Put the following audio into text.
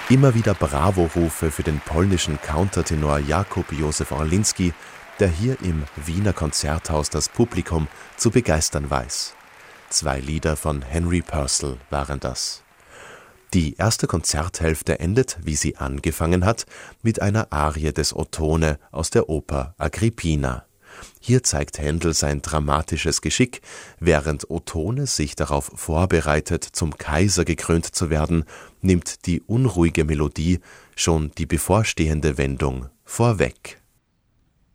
Immer wieder Bravo-Rufe für den polnischen Countertenor Jakub Józef Orliński, der hier im Wiener Konzerthaus das Publikum zu begeistern weiß. 2 Lieder von Henry Purcell waren das. Die erste Konzerthälfte endet, wie sie angefangen hat, mit einer Arie des Ottone aus der Oper Agrippina. Hier zeigt Händel sein dramatisches Geschick, während Ottone sich darauf vorbereitet, zum Kaiser gekrönt zu werden, nimmt die unruhige Melodie schon die bevorstehende Wendung vorweg.